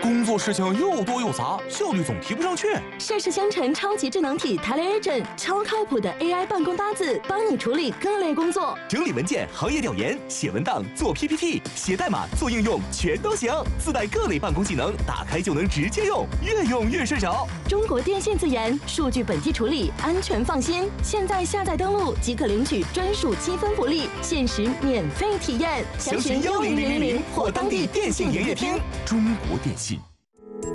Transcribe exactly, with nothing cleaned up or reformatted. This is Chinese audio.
工作事情又多又杂，效率总提不上去。 盛世香橙超级智能体 TeleAgent， 超靠谱的 A I 办公搭子，帮你处理各类工作， 整理文件、行业调研、写文档、做 P P T、写代码、做应用，全都行。自带各类办公技能，打开就能直接用，越用越顺手。 中国电信自研，数据本地处理，安全放心。现在下载登录即可领取专属积分福利，限时免费体验。 详询幺零零零零或当地电信营业厅。中国电信。